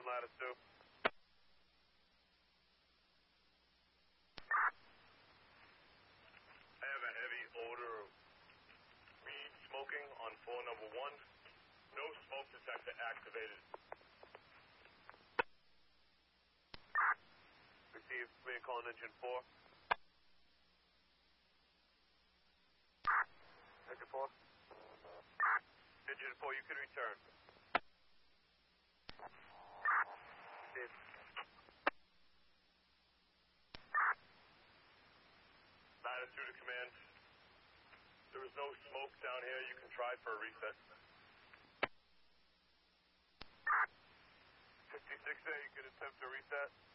latitude. I have a heavy odor of weed smoking on floor number 1. No smoke detector activated. Received. We're calling engine 4. Engine 4. Engine 4, you can return. Received. Latitude to command. There is no smoke down here. You can try for a reset. 56A, you can attempt a reset.